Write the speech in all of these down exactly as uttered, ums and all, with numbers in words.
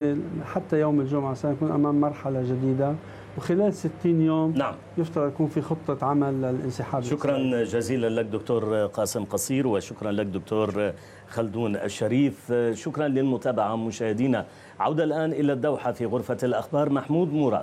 يعني حتى يوم الجمعة سنكون أمام مرحلة جديدة، وخلال ستين يوم نعم يفترض يكون في خطة عمل للانسحاب. شكرا الإسرائيلي. جزيلا لك دكتور قاسم قصير، وشكرا لك دكتور خلدون الشريف. شكرا للمتابعة مشاهدينا. عودة الآن إلى الدوحة في غرفة الأخبار، محمود مراد.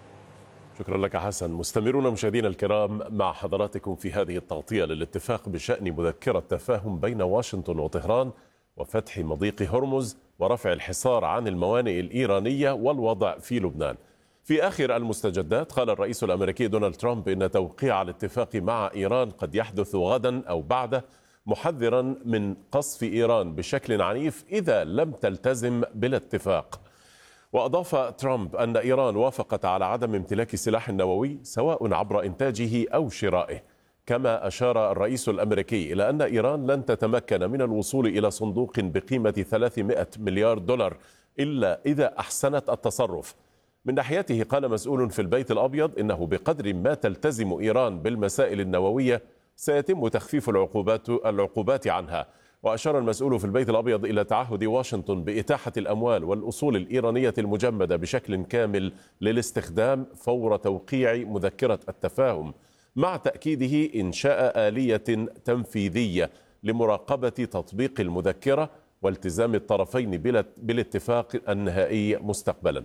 شكرا لك حسن. مستمرون مشاهدينا الكرام مع حضراتكم في هذه التغطية للاتفاق بشأن مذكرة تفاهم بين واشنطن وطهران وفتح مضيق هرمز ورفع الحصار عن الموانئ الإيرانية والوضع في لبنان. في آخر المستجدات قال الرئيس الأمريكي دونالد ترامب إن توقيع الاتفاق مع إيران قد يحدث غدا أو بعده، محذرا من قصف إيران بشكل عنيف إذا لم تلتزم بالاتفاق. وأضاف ترامب أن إيران وافقت على عدم امتلاك سلاح نووي سواء عبر إنتاجه أو شرائه. كما أشار الرئيس الأمريكي إلى أن إيران لن تتمكن من الوصول إلى صندوق بقيمة ثلاثمائة مليار دولار إلا إذا أحسنت التصرف. من ناحيته قال مسؤول في البيت الأبيض إنه بقدر ما تلتزم إيران بالمسائل النووية سيتم تخفيف العقوبات العقوبات عنها. وأشار المسؤول في البيت الأبيض إلى تعهد واشنطن بإتاحة الأموال والأصول الإيرانية المجمدة بشكل كامل للاستخدام فور توقيع مذكرة التفاهم، مع تأكيده إنشاء آلية تنفيذية لمراقبة تطبيق المذكرة والتزام الطرفين بالاتفاق النهائي مستقبلا.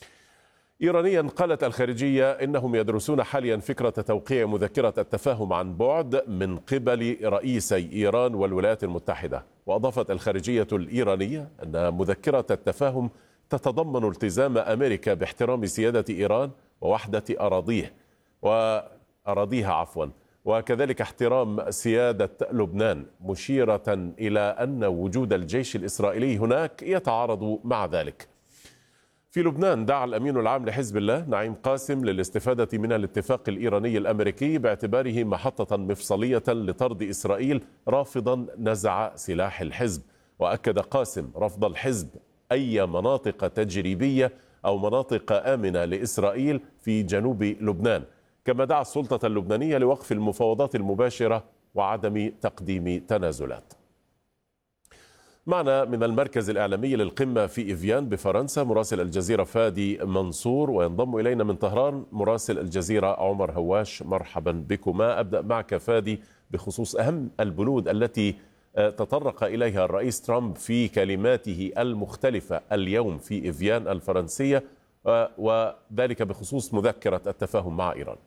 إيرانيا قالت الخارجية إنهم يدرسون حاليا فكرة توقيع مذكرة التفاهم عن بعد من قبل رئيسي إيران والولايات المتحدة. وأضافت الخارجية الإيرانية أن مذكرة التفاهم تتضمن التزام أمريكا باحترام سيادة إيران ووحدة أراضيه وأراضيها عفوا وكذلك احترام سيادة لبنان، مشيرة إلى أن وجود الجيش الإسرائيلي هناك يتعارض مع ذلك. في لبنان دعا الأمين العام لحزب الله نعيم قاسم للاستفادة من الاتفاق الإيراني الأمريكي باعتباره محطة مفصلية لطرد إسرائيل، رافضا نزع سلاح الحزب. وأكد قاسم رفض الحزب أي مناطق تجريبية أو مناطق آمنة لإسرائيل في جنوب لبنان. كما دعا السلطة اللبنانية لوقف المفاوضات المباشرة وعدم تقديم تنازلات. معنا من المركز الإعلامي للقمة في إفيان بفرنسا مراسل الجزيرة فادي منصور، وينضم إلينا من طهران مراسل الجزيرة عمر هواش. مرحبا بكما. أبدأ معك فادي بخصوص أهم البنود التي تطرق إليها الرئيس ترامب في كلماته المختلفة اليوم في إفيان الفرنسية، وذلك بخصوص مذكرة التفاهم مع إيران.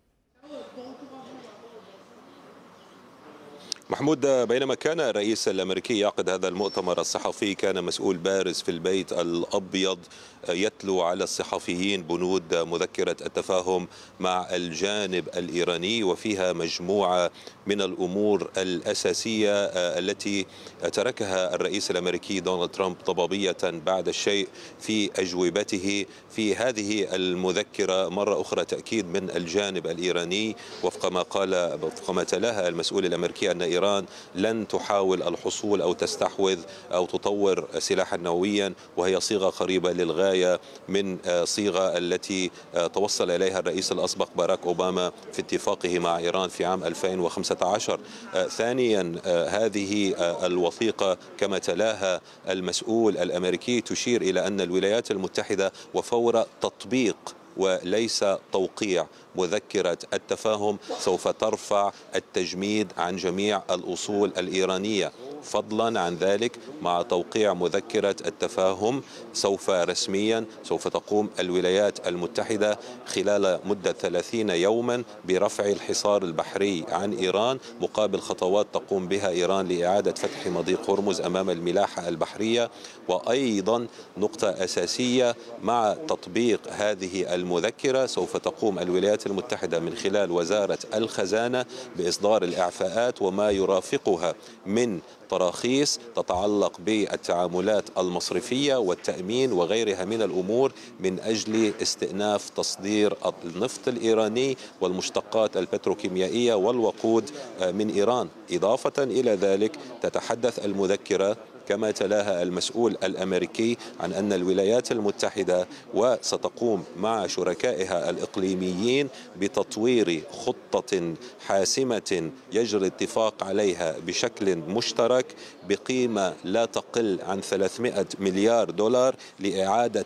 محمود، بينما كان الرئيس الأمريكي يعقد هذا المؤتمر الصحفي كان مسؤول بارز في البيت الأبيض يتلو على الصحفيين بنود مذكرة التفاهم مع الجانب الإيراني، وفيها مجموعة من الأمور الأساسية التي تركها الرئيس الأمريكي دونالد ترامب ضبابية بعد الشيء في أجوبته في هذه المذكرة. مرة أخرى تأكيد من الجانب الإيراني وفق ما قال وفق ما تلاها المسؤول الأمريكي أن إيران لن تحاول الحصول أو تستحوذ أو تطور سلاحا نوويا، وهي صيغة قريبة للغاية من صيغة التي توصل إليها الرئيس الأسبق باراك أوباما في اتفاقه مع إيران في عام ألفين وخمسة عشر. ثانيا، هذه الوثيقة كما تلاها المسؤول الأمريكي تشير إلى أن الولايات المتحدة وفور تطبيق وليس توقيع مذكرة التفاهم سوف ترفع التجميد عن جميع الأصول الإيرانية. فضلا عن ذلك، مع توقيع مذكرة التفاهم سوف رسميا سوف تقوم الولايات المتحدة خلال مدة ثلاثين يوما برفع الحصار البحري عن إيران مقابل خطوات تقوم بها إيران لإعادة فتح مضيق هرمز أمام الملاحة البحرية. وأيضا نقطة أساسية، مع تطبيق هذه المذكرة سوف تقوم الولايات المتحدة من خلال وزارة الخزانة بإصدار الإعفاءات وما يرافقها من تراخيص تتعلق بالتعاملات المصرفية والتأمين وغيرها من الأمور من أجل استئناف تصدير النفط الإيراني والمشتقات البتروكيميائية والوقود من إيران. إضافة إلى ذلك تتحدث المذكرة كما تلاها المسؤول الأمريكي عن أن الولايات المتحدة وستقوم مع شركائها الإقليميين بتطوير خطة حاسمة يجري الاتفاق عليها بشكل مشترك بقيمة لا تقل عن ثلاثمائة مليار دولار لإعادة